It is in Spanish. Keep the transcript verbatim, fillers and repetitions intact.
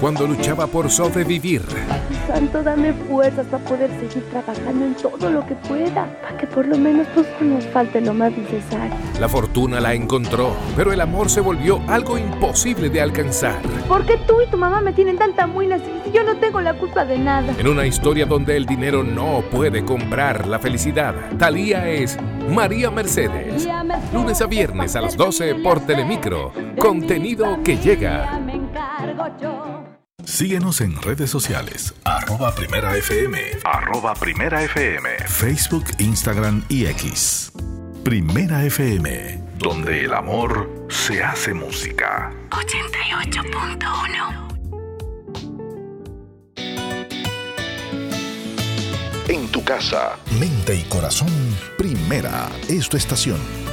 cuando luchaba por sobrevivir. Santo, dame fuerzas para poder seguir trabajando en todo lo que pueda, para que por lo menos pues no nos falte lo más necesario. La fortuna la encontró, pero el amor se volvió algo imposible de alcanzar. ¿Por qué tú y tu mamá me tienen tanta muela si yo no tengo la culpa de nada? En una historia donde el dinero no puede comprar la felicidad, Thalía es María Mercedes. Lunes a viernes a las doce por Telemicro. Contenido que llega. Síguenos en redes sociales, arroba Primera F M, arroba Primera F M, Facebook, Instagram y X. Primera F M, donde el amor se hace música. ochenta y ocho punto uno. En tu casa, mente y corazón, Primera es tu estación.